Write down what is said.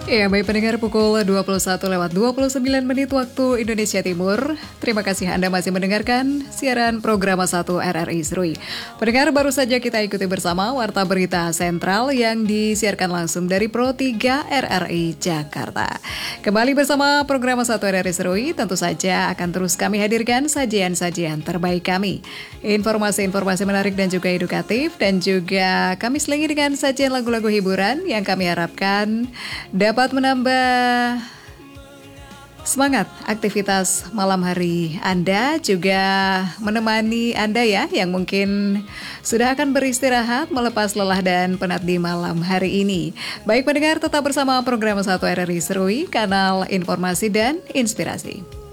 Ya, baik pendengar pukul 21:29 waktu Indonesia Timur. Terima kasih Anda masih mendengarkan siaran program 1 RRI Serui. Pendengar, baru saja kita ikuti bersama Warta Berita Sentral yang disiarkan langsung dari Pro 3 RRI Jakarta. Kembali bersama program 1 RRI Serui, tentu saja akan terus kami hadirkan sajian-sajian terbaik kami. Informasi-informasi menarik dan juga edukatif, dan juga kami selingi dengan sajian lagu-lagu hiburan yang kami harapkan dapat menambah semangat aktivitas malam hari Anda, juga menemani Anda ya yang mungkin sudah akan beristirahat melepas lelah dan penat di malam hari ini. Baik pendengar, tetap bersama program 1 RRI Serui, kanal informasi dan inspirasi.